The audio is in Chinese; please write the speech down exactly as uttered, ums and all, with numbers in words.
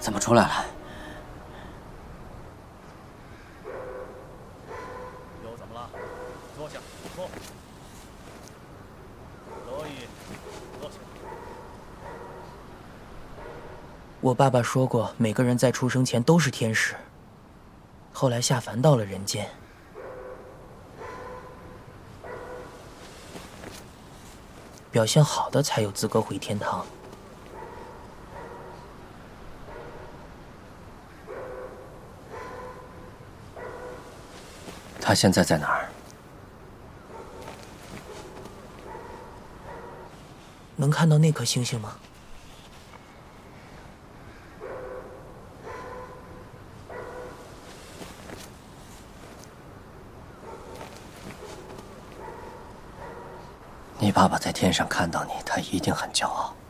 怎么出来了？ 又怎么了？坐下，坐。可以，坐下。 我爸爸说过，每个人在出生前都是天使，后来下凡到了人间。表现好的才有资格回天堂。 他现在在哪儿？ 能看到那颗星星吗？ 你爸爸在天上看到你，他一定很骄傲。